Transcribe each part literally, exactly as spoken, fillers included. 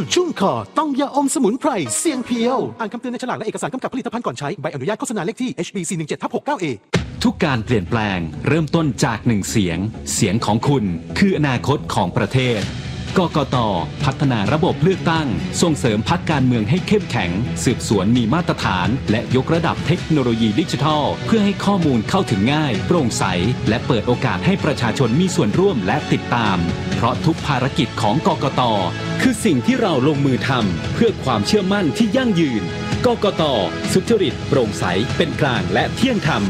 ชุ่มคอต้องยาอมสมุนไพรเสียงเพียวอ่านคำเตือนในฉลากและเอกสารกำกับผลิตภัณฑ์ก่อนใช้ใบอนุญาตโฆษณาเลขที่ เอช บี สี่ หนึ่ง เจ็ด หกเก้า เอทุกการเปลี่ยนแปลงเริ่มต้นจากหนึ่งเสียงเสียงของคุณคืออนาคตของประเทศกกต.พัฒนาระบบเลือกตั้งส่งเสริมพรรคการเมืองให้เข้มแข็งสืบสวนมีมาตรฐานและยกระดับเทคโนโลยีดิจิทัลเพื่อให้ข้อมูลเข้าถึงง่ายโปร่งใสและเปิดโอกาสให้ประชาชนมีส่วนร่วมและติดตามเพราะทุกภารกิจของกกต.คือสิ่งที่เราลงมือทำเพื่อความเชื่อมั่นที่ยั่งยืนกกต.สุจริตโปร่งใสเป็นกลางและเที่ยงธรรม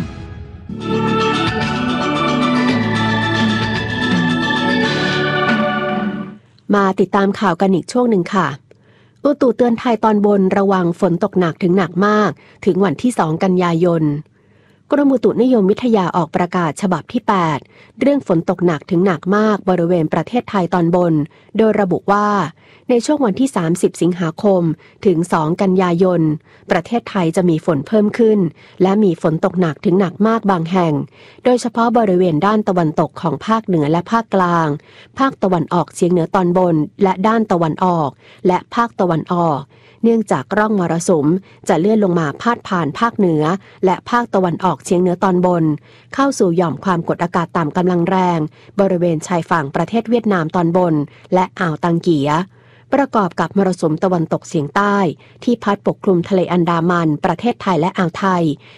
มาติดตามข่าวกันอีกช่วงหนึ่งค่ะอุตุเตือนภัยตอนบนระวังฝนตกหนักถึงหนักมากถึงวันที่สองกันยายนกรมอุตุนิยมวิทยาออกประกาศฉบับที่แปดเรื่องฝนตกหนักถึงหนักมากบริเวณประเทศไทยตอนบนโดยระบุว่าในช่วงวันที่สามสิบสิงหาคมถึงสองกันยายนประเทศไทยจะมีฝนเพิ่มขึ้นและมีฝนตกหนักถึงหนักมากบางแห่งโดยเฉพาะบริเวณด้านตะวันตกของภาคเหนือและภาคกลางภาคตะวันออกเฉียงเหนือตอนบนและด้านตะวันออกและภาคตะวันออกเนื่องจากร่องมรสุมจะเลื่อนลงมาพาดผ่านภาคเหนือและภาคตะวันออกเฉียงเหนือตอนบนเข้าสู่หย่อมความกดอากาศต่ำกำลังแรงบริเวณชายฝั่งประเทศเวียดนามตอนบนและอ่าวตังเกียประกอบกับมรสุมตะวันตกเฉียงใต้ที่พัดปกคลุมทะเลอันดามันประเทศไทยและอ่าวไทย